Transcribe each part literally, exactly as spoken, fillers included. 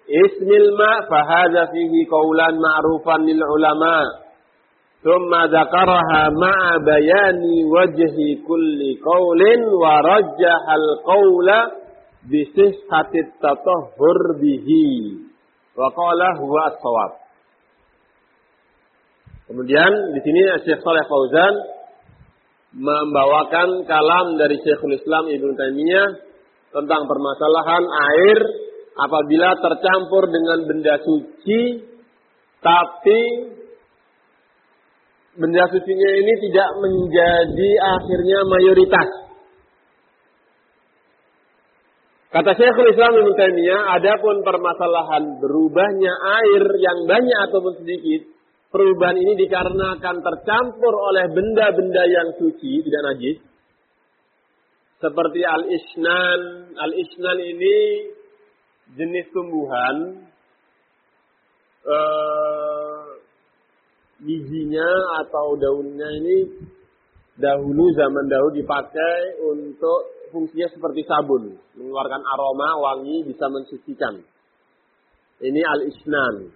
ismil ma fahadza fihi qaulan ma'rufan lil ulama. Thumma dzakaraha ma'a bayani wajhi kulli qaulin wa rajjahal qaula bi sihhatit tatahhur bihi wa qala huwa as-shawab. Kemudian di sini Syekh Shalih Fauzan membawakan kalam dari Syekhul Islam Ibnu Taimiyah tentang permasalahan air apabila tercampur dengan benda suci, tapi benda sucinya ini tidak menjadi akhirnya mayoritas. Kata Syekhul Islam Ibnu Taimiyah, adapun permasalahan berubahnya air yang banyak ataupun sedikit, perubahan ini dikarenakan tercampur oleh benda-benda yang suci, tidak najis. Seperti al-isnan. Al-isnan ini jenis tumbuhan. Eh, bijinya atau daunnya ini dahulu zaman dahulu dipakai untuk fungsinya seperti sabun, mengeluarkan aroma, wangi, bisa mensucikan. Ini al-isnan.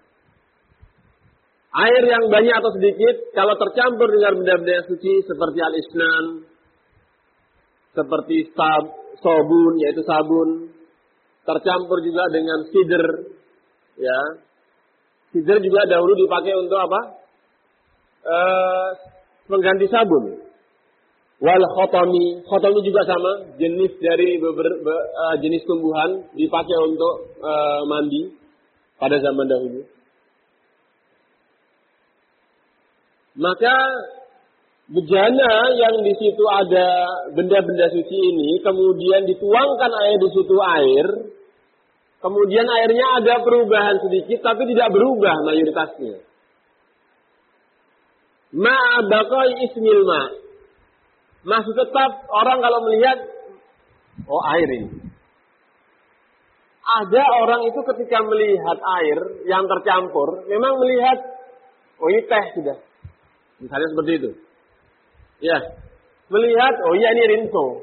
Air yang banyak atau sedikit kalau tercampur dengan benda-benda yang suci seperti al-isnan, seperti sab, sabun yaitu sabun, tercampur juga dengan sidr, ya. Sidr juga dahulu dipakai untuk apa? E, pengganti sabun. Wal khotomi, khotomi juga sama, jenis dari beber, be, uh, jenis tumbuhan dipakai untuk uh, mandi pada zaman dahulu. Maka bejana yang di situ ada benda-benda suci ini, kemudian dituangkan air di situ air, kemudian airnya ada perubahan sedikit, tapi tidak berubah mayoritasnya. Ma baqai ismil ma. Masih tetap orang kalau melihat, oh air ini. Ada orang itu ketika melihat air yang tercampur, memang melihat, oh ini teh sudah. Misalnya seperti itu. Ya, melihat, oh iya ini rinso.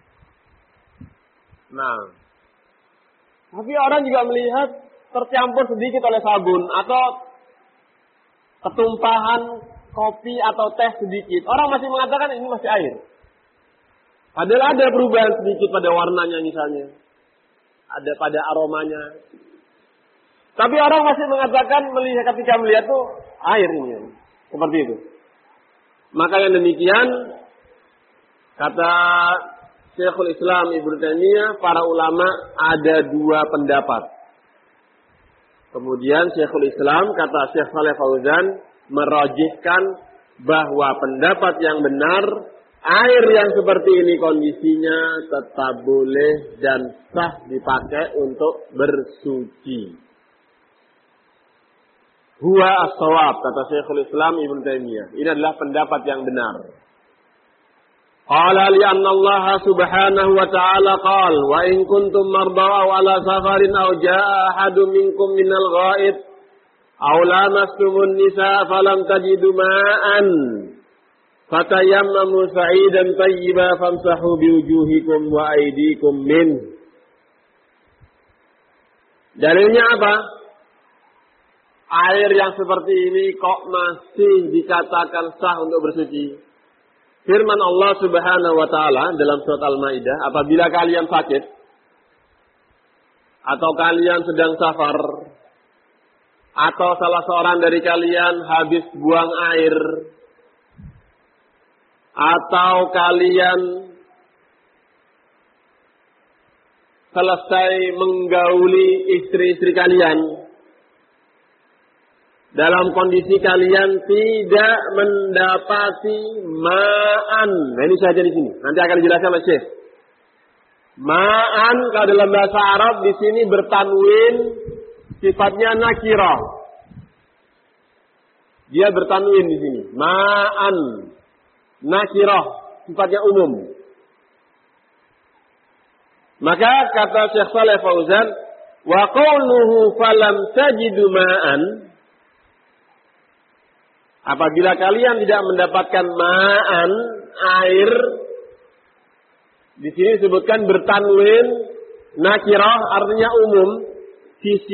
Nah, tapi orang juga melihat tercampur sedikit oleh sabun atau ketumpahan kopi atau teh sedikit. Orang masih mengatakan ini masih air. Padahal ada perubahan sedikit pada warnanya misalnya. Ada pada aromanya. Tapi orang masih mengatakan melihat ketika melihat tuh air ini. Seperti itu. Maka yang demikian kata Syekhul Islam Ibnu Taimiyah, para ulama ada dua pendapat. Kemudian Syekhul Islam kata Syekh Shalih Fauzan merajihkan bahwa pendapat yang benar, air yang seperti ini kondisinya tetap boleh dan sah dipakai untuk bersuci. Huwa as-shawab, kata Syekhul Islam Ibnu Taimiyah. Ini adalah pendapat yang benar. Qala li anna Allah subhanahu wa ta'ala qala wa in kuntum marda aw ala safarin aw jaa ahadun minkum minal ghaid aw lamastumun nisa falam tajidu ma'an fatayammamu sa'idan tayyiban famsahu biwujuhikum wa aydikum min. Dalilnya apa? Air yang seperti ini kok masih dikatakan sah untuk bersuci? Firman Allah Subhanahu wa taala dalam surat Al-Maidah, apabila kalian sakit atau kalian sedang safar atau salah seorang dari kalian habis buang air atau kalian selesai menggauli istri-istri kalian dalam kondisi kalian tidak mendapati ma'an. Nah ini saja di sini. Nanti akan dijelaskan oleh Syekh. Ma'an kalau dalam bahasa Arab di sini bertanwin sifatnya nakirah. Dia bertanwin di sini. Ma'an nakirah sifatnya umum. Maka kata Syekh Shalih Fauzan, wa qawluhu falam tajidu ma'an, apabila kalian tidak mendapatkan ma'an, air, di sini disebutkan bertanwin nakirah artinya umum. Sisi